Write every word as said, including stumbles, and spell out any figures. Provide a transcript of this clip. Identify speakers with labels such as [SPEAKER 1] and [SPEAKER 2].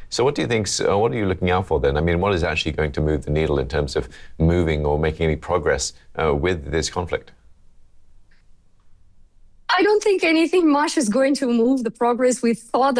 [SPEAKER 1] So what do you think, uh, what are you looking out for then? I mean, what is actually going to move the needle in terms of moving or making any progress uh, with this conflict?
[SPEAKER 2] I don't think anything much is going to move the progress. We thought